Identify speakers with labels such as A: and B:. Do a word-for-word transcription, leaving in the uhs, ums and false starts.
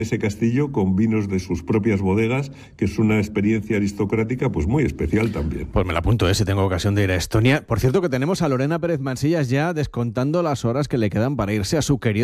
A: ese castillo con vinos de sus propias bodegas, que es una experiencia aristocrática pues muy especial también.
B: Pues me la apunto, ¿eh? Si tengo ocasión de ir a Estonia. Por cierto, que tenemos a Lorena Pérez Mansillas ya descontando las horas que le quedan para irse a su querido